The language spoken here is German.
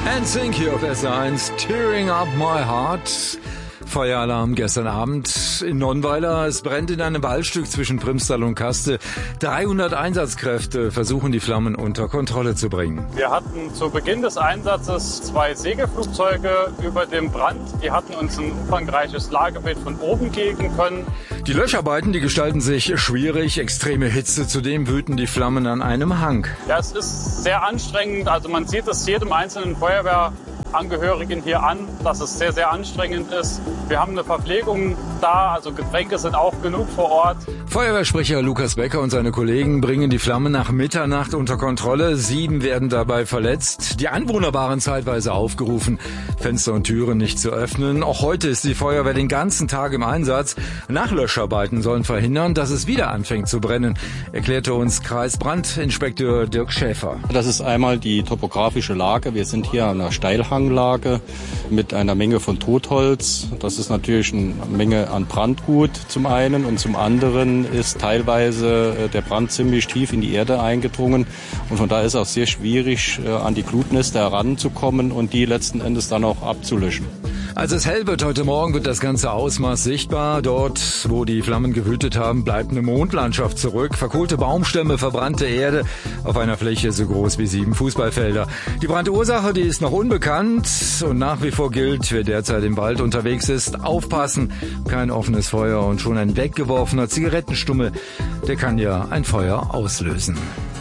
NSYNC hier auf S1, Tearing Up My Heart. Feueralarm gestern Abend in Nonnweiler. Es brennt in einem Waldstück zwischen Primstal und Kaste. 300 Einsatzkräfte versuchen, die Flammen unter Kontrolle zu bringen. Wir hatten zu Beginn des Einsatzes 2 Segelflugzeuge über dem Brand. Die hatten uns ein umfangreiches Lagebild von oben geben können. Die Löscharbeiten, die gestalten sich schwierig. Extreme Hitze, zudem wüten die Flammen an einem Hang. Ja, es ist sehr anstrengend. Also man sieht es jedem einzelnen Feuerwehrangehörigen hier an, dass es sehr, sehr anstrengend ist. Wir haben eine Verpflegung da, also Getränke sind auch genug vor Ort. Feuerwehrsprecher Lukas Becker und seine Kollegen bringen die Flammen nach Mitternacht unter Kontrolle. 7 werden dabei verletzt. Die Anwohner waren zeitweise aufgerufen, Fenster und Türen nicht zu öffnen. Auch heute ist die Feuerwehr den ganzen Tag im Einsatz. Nachlöscharbeiten sollen verhindern, dass es wieder anfängt zu brennen, erklärte uns Kreisbrandinspektor Dirk Schäfer. Das ist einmal die topografische Lage. Wir sind hier an einer Steilhanglage mit einer Menge von Totholz. Das ist natürlich eine Menge an Brandgut zum einen und zum anderen ist teilweise der Brand ziemlich tief in die Erde eingedrungen und von daher ist es auch sehr schwierig, an die Glutnester heranzukommen und die letzten Endes dann auch abzulöschen. Als es hell wird heute Morgen, wird das ganze Ausmaß sichtbar. Dort, wo die Flammen gewütet haben, bleibt eine Mondlandschaft zurück. Verkohlte Baumstämme, verbrannte Erde auf einer Fläche so groß wie 7 Fußballfelder. Die Brandursache, die ist noch unbekannt und nach wie vor gilt, wer derzeit im Wald unterwegs ist, aufpassen. Kein offenes Feuer und schon ein weggeworfener Zigarettenstummel, der kann ja ein Feuer auslösen.